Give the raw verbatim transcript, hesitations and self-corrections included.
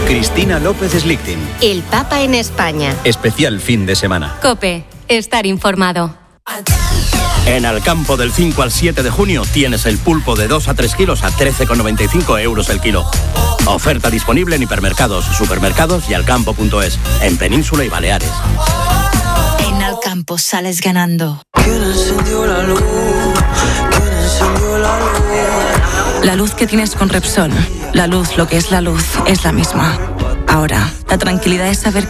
Cristina López Slichting. El Papa en España. Especial fin de semana. COPE. Estar informado. En Alcampo del cinco al siete de junio tienes el pulpo de dos a tres kilos a trece con noventa y cinco euros el kilo. Oferta disponible en hipermercados, supermercados y alcampo punto es, en Península y Baleares. En Alcampo sales ganando. ¿Quién encendió la luz? ¿Quién encendió la luz? La luz que tienes con Repsol, la luz, lo que es la luz, es la misma. Ahora, la tranquilidad es saber